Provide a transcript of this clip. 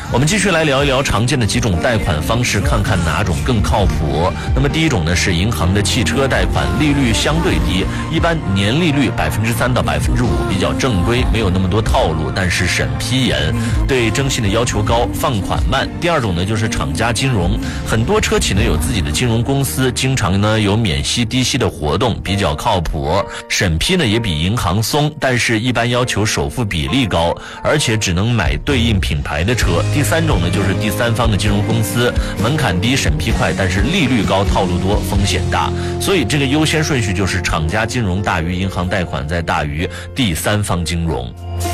我们继续来聊一聊常见的几种贷款方式，看看哪种更靠谱。那么第一种呢是银行的汽车贷款，利率相对低，一般年利率3%到5%，比较正规，没有那么多套路，但是审批严，对征信的要求高，放款慢。第二种呢就是厂家金融，很多车企呢有自己的金融公司，经常呢有免息低息的活动，比较靠谱，审批呢也比银行松，但是一般要求首付比例高，而且只能买对应品牌的车。第三种呢就是第三方的金融公司，门槛低，审批快，但是利率高，套路多，风险大。所以这个优先顺序就是厂家金融大于银行贷款，再大于第三方金融。